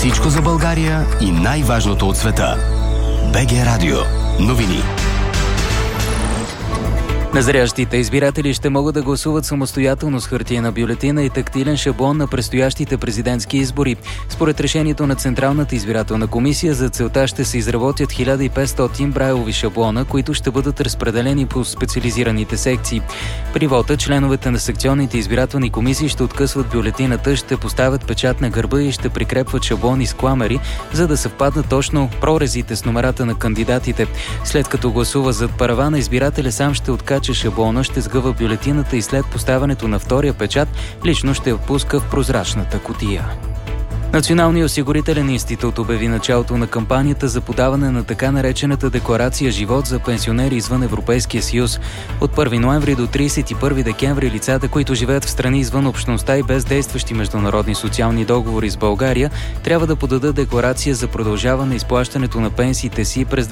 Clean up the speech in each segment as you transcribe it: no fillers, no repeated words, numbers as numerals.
Всичко за България и най-важното от света. БГ Радио. Новини. Незрящите избиратели ще могат да гласуват самостоятелно с хартиена бюлетина и тактилен шаблон на предстоящите президентски избори. Според решението на Централната избирателна комисия, за целта ще се изработят 1500 брайлови шаблона, които ще бъдат разпределени по специализираните секции. При вота членовете на секционните избирателни комисии ще откъсват бюлетината, ще поставят печат на гърба и ще прикрепват шаблони с кламери, за да съвпаднат точно прорезите с номерата на кандидатите. След като гласува зад паравана, избирателя сам ще откача шаблона, ще сгъва бюлетината и след поставянето на втория печат лично ще я пуска в прозрачната кутия. Националният осигурителен институт обяви началото на кампанията за подаване на така наречената декларация живот за пенсионери извън Европейския съюз. От 1 ноември до 31 декември лицата, които живеят в страни извън общността и без действащи международни социални договори с България, трябва да подадат декларация за продължаване изплащането на пенсиите си през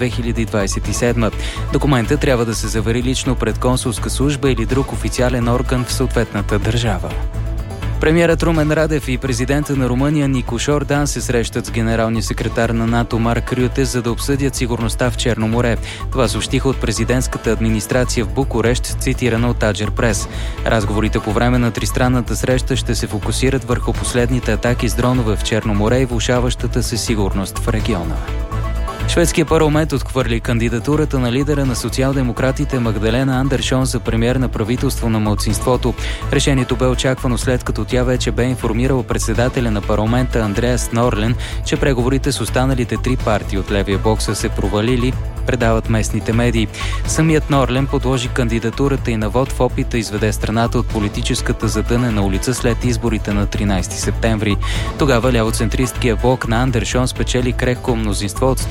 2027. Документът трябва да се завери лично пред консулска служба или друг официален орган в съответната държава. Премиерът Румен Радев и президента на Румъния Никош Ордан се срещат с генералния секретар на НАТО Марк Рюте, за да обсъдят сигурността в Черно море. Това съобщиха от президентската администрация в Букурещ, цитирана от Аджер Прес. Разговорите по време на тристранната среща ще се фокусират върху последните атаки с дронове в Черно море и влошаващата се сигурност в региона. Шведският парламент отхвърли кандидатурата на лидера на социал-демократите Магдалена Андершон за премиер на правителство на малцинството. Решението бе очаквано, след като тя вече бе информирала председателя на парламента Андреас Норлен, че преговорите с останалите три партии от левия блок са се провалили, предават местните медии. Самият Норлен подложи кандидатурата и на вод в опит да изведе страната от политическата задънена улица след изборите на 13 септември. Тогава лявоцентристкия блок на Андершон спечели крехко мнозинство от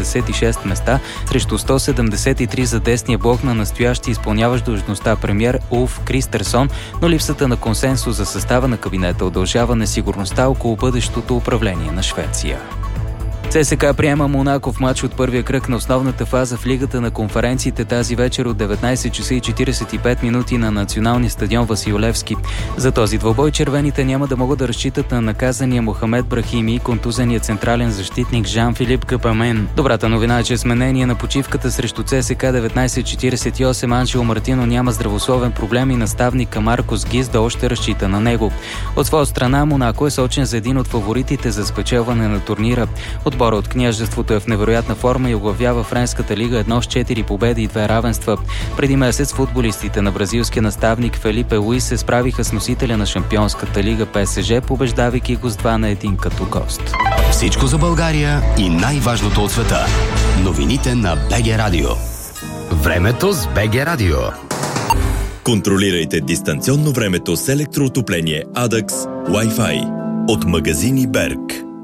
176 места срещу 173 за десния блок на настоящи изпълняващ длъжността премиер Улф Кристерсон, но липсата на консенсус за състава на кабинета удължава несигурността около бъдещото управление на Швеция. ЦСКА приема Монако в матч от първия кръг на основната фаза в Лигата на конференциите тази вечер от 19 часа и 45 минути на националния стадион Васил Левски. За този двобой червените няма да могат да разчитат на наказания Мохамед Брахими и контузения централен защитник Жан-Филип Капамен. Добрата новина е, че сменение на почивката срещу ЦСКА 1948 Анджело Мартино няма здравословен проблем и наставника Маркос Гизда още разчита на него. От своя страна Монако е сочен за един от фаворитите за спечелване на турнира. Отборът от княжеството е в невероятна форма и оглавява Френската лига 1 с 4 победи и 2 равенства. Преди месец футболистите на бразилския наставник Фелипе Луис се справиха с носителя на Шампионската лига ПСЖ, побеждавайки го с 2-1 като гост. Всичко за България и най-важното от света. Новините на БГ Радио. Времето с БГ Радио. Контролирайте дистанционно времето с електроотопление Adax Wi-Fi от магазини Берг.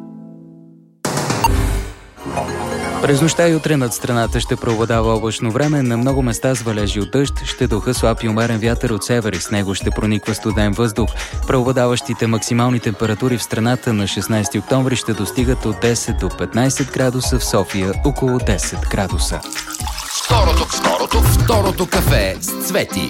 През нощта и утре над страната ще преобладава облачно време, на много места с валежи от дъжд, ще духа слаб и умерен вятър от север и с него ще прониква студен въздух. Преобладаващите максимални температури в страната на 16 октомври ще достигат от 10 до 15 градуса, в София около 10 градуса. Второто кафе с Цвети.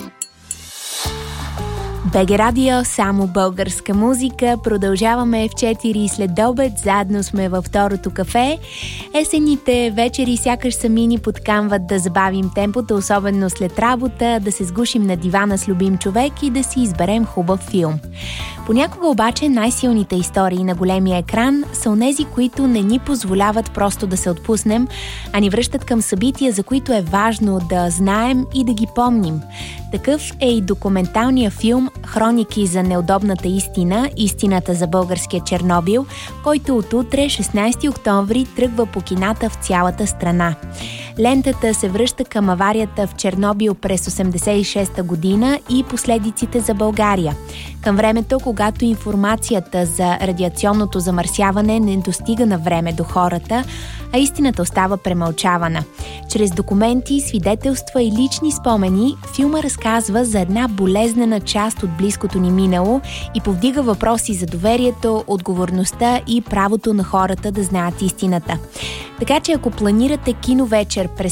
БГ Радио, само българска музика. Продължаваме в 4 следобед. Заедно сме във второто кафе. Есенните вечери сякаш сами ни подкамват да забавим темпото, особено след работа, да се сгушим на дивана с любим човек и да си изберем хубав филм. Понякога обаче най-силните истории на големия екран са онези, които не ни позволяват просто да се отпуснем, а ни връщат към събития, за които е важно да знаем и да ги помним. Такъв е и документалният филм «Хроники за неудобната истина. Истината за българския Чернобил», който от утре, 16 октомври, тръгва по кината в цялата страна. Лентата се връща към аварията в Чернобил през 1986 година и последиците за България. Към времето, когато информацията за радиационното замърсяване не достига на време до хората, а истината остава премълчавана. Чрез документи, свидетелства и лични спомени, филма разказва за една болезнена част от близкото ни минало и повдига въпроси за доверието, отговорността и правото на хората да знаят истината. Така че ако планирате киновечер през